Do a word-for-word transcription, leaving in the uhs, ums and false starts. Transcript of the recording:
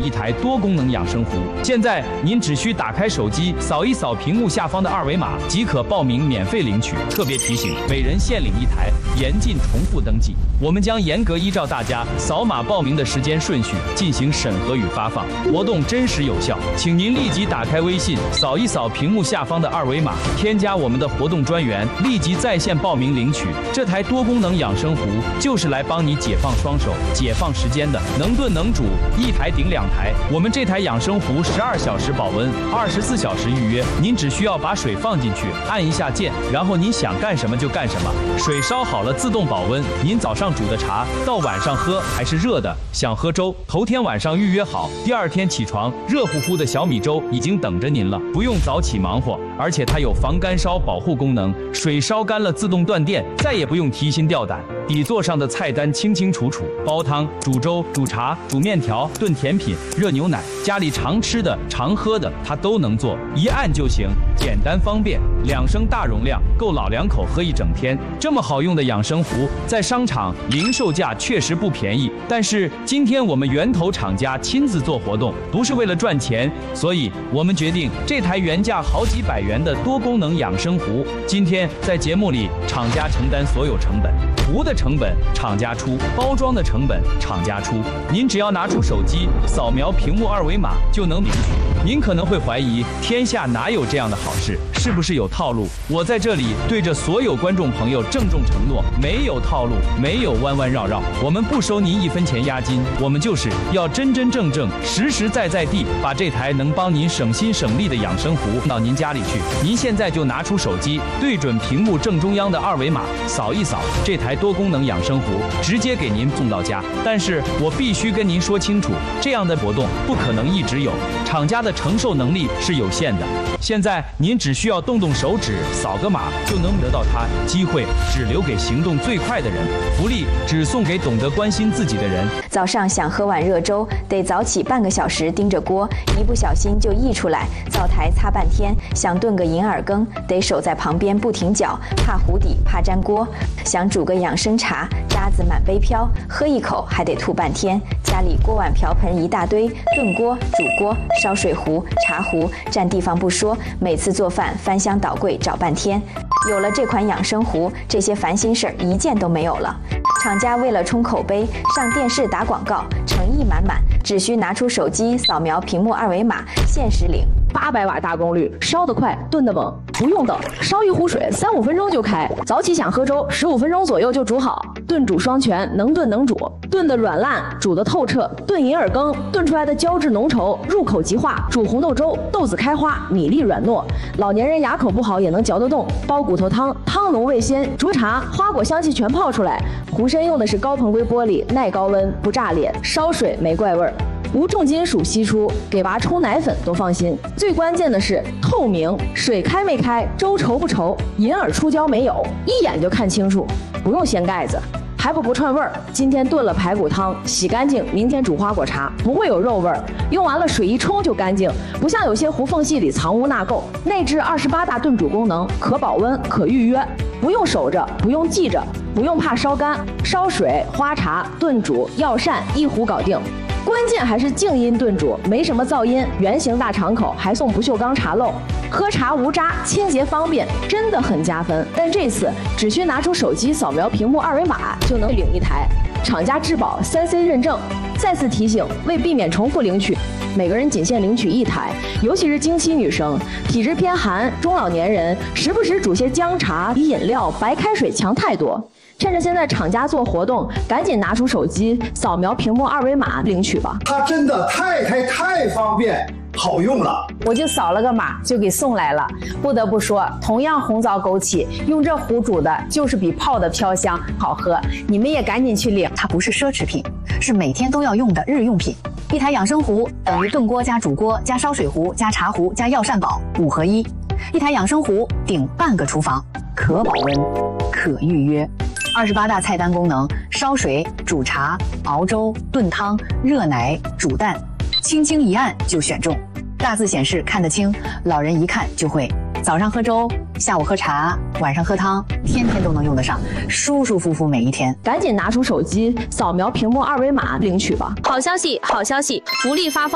一台多功能养生壶。现在您只需打开手机，扫一扫屏幕下方的二维码，即可报名免费领取。特别提醒，每人限领一台，严禁重复登记。我们将严格依照大家扫码报名的时间顺序进行审核与发放，活动真实有效。请您立即打开微信，扫一扫屏幕下方的二维码，添加我们的活动专员，立即在线报名领取。这台多功能养生壶就是来帮你解放双手、解放时间的，能炖能煮，一台顶两台。我们这台养生壶十二小时保温，二十四小时预约。您只需要把水放进去，按一下键，然后您想干什么就干什么。水烧好了自动保温，您早上煮的茶到晚上喝还是热的。想喝粥，头天晚上预约好，第二天起床，热乎乎的小米粥已经等着您了，不用早起忙活。而且它有防干烧保护功能，水烧干了自动断电，再也不用提心吊胆。底座上的菜单清清楚楚，煲汤、煮粥、煮茶、煮面条、炖甜品、热牛奶，家里常吃的、常喝的，它都能做，一按就行，简单方便。两升大容量，够老两口喝一整天。这么好用的养生壶，在商场零售价确实不便宜，但是今天我们源头厂家亲自做活动，不是为了赚钱，所以我们决定这台原价好几百元的多功能养生壶，今天在节目里厂家承担所有成本。壶的成本厂家出，包装的成本厂家出，您只要拿出手机扫描屏幕二维码就能领取。您可能会怀疑，天下哪有这样的好事，是不是有套路？我在这里对着所有观众朋友郑重承诺，没有套路，没有弯弯绕绕，我们不收您一分钱押金，我们就是要真真正正、实实在在地把这台能帮您省心省力的养生壶到您家里去。您现在就拿出手机，对准屏幕正中央的二维码，扫一扫，这台多功能养生壶直接给您送到家。但是我必须跟您说清楚，这样的活动不可能一直有，厂家的承受能力是有限的。现在您只需要动动手指，扫个码就能得到它，机会只留给行动最快的人，福利只送给懂得关心自己的人。 早上想喝碗热粥，得早起半个小时盯着锅，一不小心就溢出来，灶台擦半天。想炖个银耳羹，得守在旁边不停搅，怕糊底，怕粘锅。想煮个养生茶，渣子满杯飘，喝一口还得吐半天。家里锅碗瓢盆一大堆，炖锅、煮锅、烧水壶、茶壶，占地方不说，每次做饭翻箱倒柜找半天。有了这款养生壶，这些烦心事儿一件都没有了。厂家为了冲口碑，上电视打广告，诚意满满，只需拿出手机扫描屏幕二维码，限时领。 八百瓦大功率，烧得快，炖得猛，不用等，烧一壶水三五分钟就开。早起想喝粥，十五分钟左右就煮好。炖煮双全，能炖能煮，炖得软烂，煮得透彻。炖银耳羹，炖出来的胶质浓稠，入口即化。煮红豆粥，豆子开花，米粒软糯，老年人牙口不好也能嚼得动。煲骨头汤，汤浓味鲜，煮茶花果香气全泡出来。壶身用的是高硼硅玻璃，耐高温，不炸裂，烧水没怪味儿。无重金属析出，给娃冲奶粉都放心。最关键的是透明，水开没开，粥稠不稠，银耳出胶没有，一眼就看清楚，不用掀盖子。还不不串味儿，今天炖了排骨汤，洗干净，明天煮花果茶，不会有肉味儿。用完了水一冲就干净，不像有些壶缝隙里藏污纳垢。内置二十八大炖煮功能，可保温，可预约，不用守着，不用记着，不用怕烧干，烧水、花茶、炖煮、药膳一壶搞定。关键还是静音炖煮，没什么噪音，圆形大敞口，还送不锈钢茶漏，喝茶无渣，清洁方便，真的很加分。但这次只需拿出手机扫描屏幕二维码就能领一台，厂家质保三 C 认证。再次提醒，为避免重复领取，每个人仅限领取一台，尤其是经期女生、体质偏寒、中老年人，时不时煮些姜茶比饮料、白开水强太多。趁着现在厂家做活动，赶紧拿出手机扫描屏幕二维码领取吧。 它真的太太太方便好用了， 我就扫了个码就给送来了。不得不说，同样红枣枸杞，用这壶煮的就是比泡的飘香好喝。你们也赶紧去领， 它不是奢侈品，是每天都要用的日用品。一台养生壶等于炖锅加煮锅加烧水壶加茶壶加药膳宝五合一，一台养生壶顶半个厨房，可保温，可预约。二十八大菜单功能：烧水、煮茶、熬粥、炖汤、热奶、煮蛋，轻轻一按就选中。大字显示看得清，老人一看就会。早上喝粥，下午喝茶，晚上喝汤，天天都能用得上，舒舒服服每一天。 赶紧拿出手机扫描屏幕二维码领取吧。 好消息，好消息，福利发放。